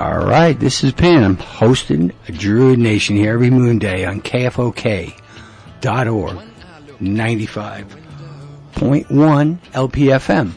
All right, this is Pin. I'm hosting a Druid Nation here every moon day on KFOK.org, 95.1 LPFM.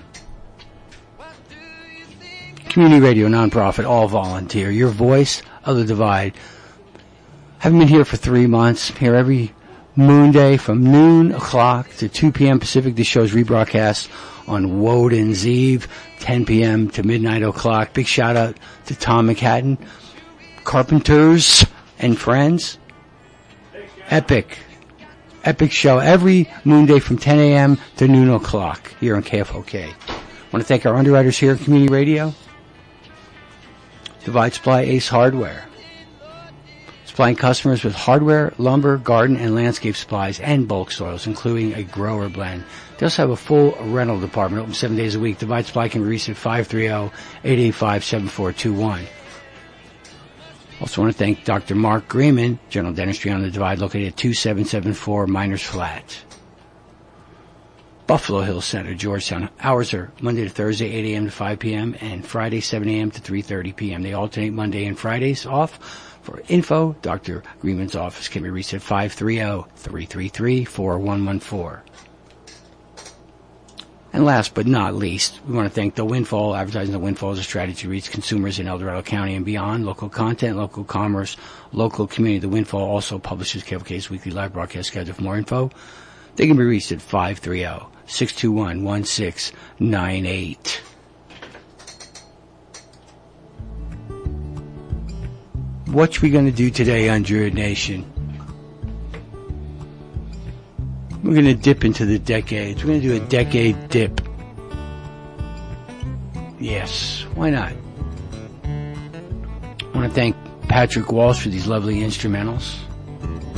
Community radio, nonprofit, all volunteer. Your voice of the divide. Haven't been here for 3 months. Here every moon day from noon o'clock to 2 p.m. Pacific. This show's rebroadcast on Woden's Eve, 10 p.m. to midnight o'clock. Big shout out to Tom McHatton, Carpenters and Friends. Epic show every moon day from 10 a.m. to noon o'clock here on KFOK. I want to thank our underwriters here at Community Radio. Divide Supply, Ace Hardware. Supplying customers with hardware, lumber, garden, and landscape supplies and bulk soils, including a grower blend. They also have a full rental department, open 7 days a week. Divide Supply can be reached at 530-885-7421. Also want to thank Dr. Mark Greenman, General Dentistry on the Divide, located at 2774 Miners Flat. Buffalo Hills Center, Georgetown. Hours are Monday to Thursday, 8 a.m. to 5 p.m., and Friday, 7 a.m. to 3:30 p.m. They alternate Monday and Fridays off. For info, Dr. Greenman's office can be reached at 530-333-4114. And last but not least, we want to thank The Windfall. Advertising The Windfall is a strategy to reach consumers in El Dorado County and beyond. Local content, local commerce, local community. The Windfall also publishes KFOK's weekly live broadcast schedule. For more info, they can be reached at 530-621-1698. What we going to do today on Druid Nation? We're going to dip into the decades. We're going to do a decade dip. Yes, why not? I want to thank Patrick Walsh for these lovely instrumentals.